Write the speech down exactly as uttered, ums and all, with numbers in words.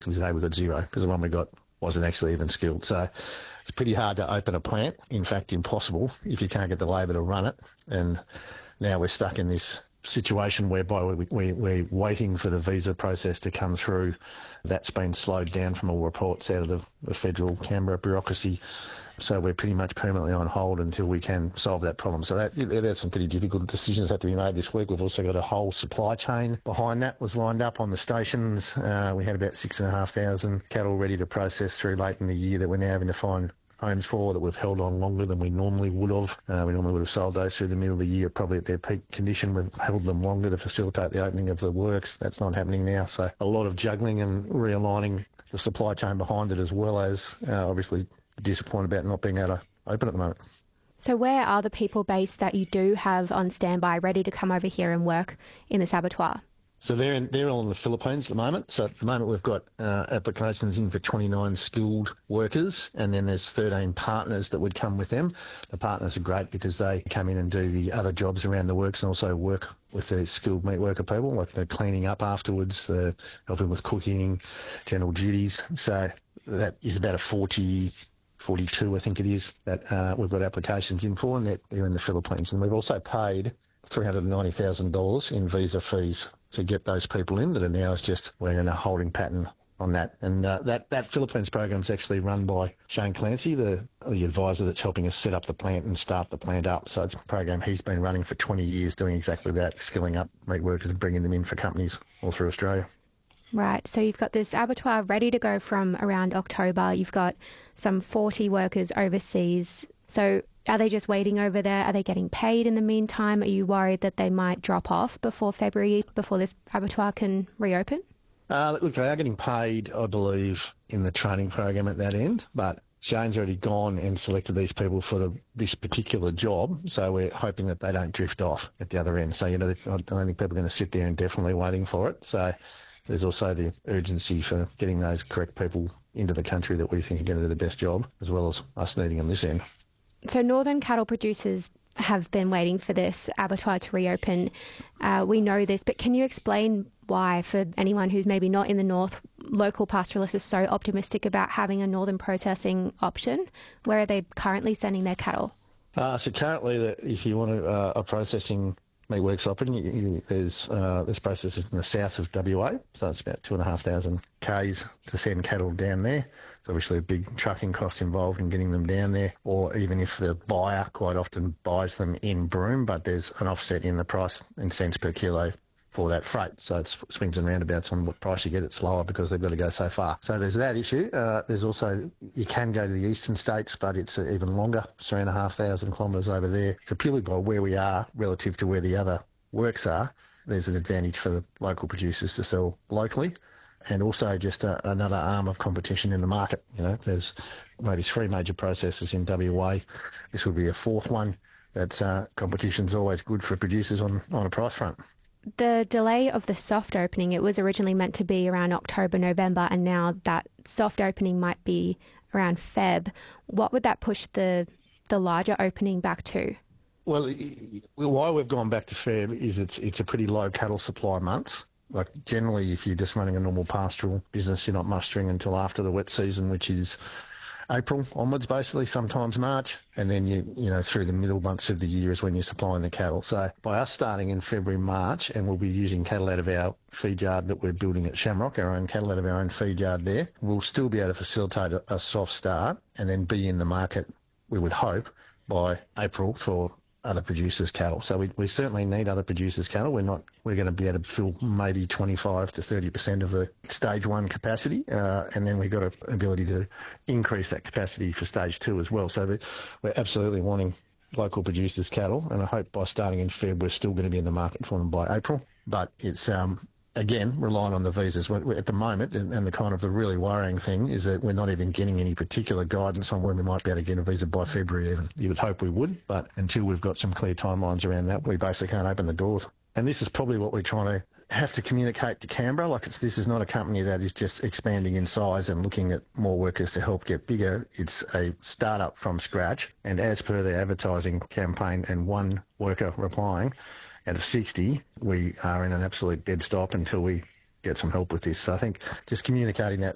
today we've got zero because the one we got wasn't actually even skilled. So it's pretty hard to open a plant. In fact, impossible if you can't get the labour to run it. And now we're stuck in this situation whereby we, we, we're waiting for the visa process to come through. That's been slowed down from all reports out of the, the federal Canberra bureaucracy. So we're pretty much permanently on hold until we can solve that problem. So that, there's some pretty difficult decisions that have to be made this week. We've also got a whole supply chain behind that was lined up on the stations. Uh, we had about six and a half thousand cattle ready to process through late in the year that we're now having to find homes for, that we've held on longer than we normally would have. Uh, we normally would have sold those through the middle of the year, probably at their peak condition. We've held them longer to facilitate the opening of the works. That's not happening now. So a lot of juggling and realigning the supply chain behind it, as well as uh, obviously disappointed about not being able to open at the moment. So where are the people based that you do have on standby ready to come over here and work in this abattoir? So they're, in, they're all in the Philippines at the moment. So at the moment we've got uh, applications in for twenty-nine skilled workers, and then there's thirteen partners that would come with them. The partners are great because they come in and do the other jobs around the works and also work with the skilled meat worker people, like the cleaning up afterwards, the helping with cooking, general duties. So that is about a forty, forty-two, I think it is, that uh, we've got applications in for, and they're, they're in the Philippines. And we've also paid three hundred ninety thousand dollars in visa fees to get those people in that are now is just we're in a holding pattern on that. And uh, that, that Philippines program is actually run by Shane Clancy, the, the advisor that's helping us set up the plant and start the plant up. So it's a program he's been running for twenty years doing exactly that, skilling up meat workers and bringing them in for companies all through Australia. Right, so you've got this abattoir ready to go from around October. You've got some forty workers overseas. So are they just waiting over there? Are they getting paid in the meantime? Are you worried that they might drop off before February, before this abattoir can reopen? Uh, look, they are getting paid, I believe, in the training program at that end, but Shane's already gone and selected these people for the, this particular job, so we're hoping that they don't drift off at the other end. So, you know, I don't think people are going to sit there indefinitely waiting for it. So there's also the urgency for getting those correct people into the country that we think are going to do the best job, as well as us needing them this end. So northern cattle producers have been waiting for this abattoir to reopen. Uh, we know this, but can you explain why, for anyone who's maybe not in the north, local pastoralists are so optimistic about having a northern processing option? Where are they currently sending their cattle? Uh, so currently, the, if you want to, uh, a processing meat works open, you, you, there's uh, this process is in the south of W A, so it's about two and a half thousand k's to send cattle down there. There's obviously a big trucking cost involved in getting them down there, or even if the buyer quite often buys them in Broome, but there's an offset in the price in cents per kilo for that freight. So it swings and roundabouts on what price you get. It's lower because they've got to go so far. So there's that issue. Uh, there's also, you can go to the eastern states, but it's even longer, three and a half thousand kilometres over there. So purely by where we are relative to where the other works are, there's an advantage for the local producers to sell locally. And also just a, another arm of competition in the market. You know, there's maybe three major processors in W A. This would be a fourth one. That's uh, competition's always good for producers on, on a price front. The delay of the soft opening, it was originally meant to be around October, November, and now that soft opening might be around Feb. What would that push the the larger opening back to? Well, why we've gone back to Feb is it's it's a pretty low cattle supply months. Like generally, if you're just running a normal pastoral business, you're not mustering until after the wet season, which is April onwards, basically, sometimes March, and then you you know through the middle months of the year is when you're supplying the cattle. So by us starting in February, March, and we'll be using cattle out of our feed yard that we're building at Shamrock, our own cattle out of our own feed yard there, we'll still be able to facilitate a, a soft start and then be in the market, we would hope, by April for other producers' cattle. So we, we certainly need other producers' cattle. We're not. We're going to be able to fill maybe twenty-five to thirty percent of the stage one capacity, uh, and then we've got an ability to increase that capacity for stage two as well. So we're absolutely wanting local producers' cattle, and I hope by starting in Feb we're still going to be in the market for them by April. But it's um, again relying on the visas we're, at the moment, and, and the kind of the really worrying thing is that we're not even getting any particular guidance on when we might be able to get a visa by February even. You would hope we would, but until we've got some clear timelines around that, we basically can't open the doors. And this is probably what we're trying to have to communicate to Canberra. Like it's, this is not a company that is just expanding in size and looking at more workers to help get bigger. It's a startup from scratch. And as per the advertising campaign and one worker replying, out of sixty, we are in an absolute dead stop until we get some help with this. So I think just communicating that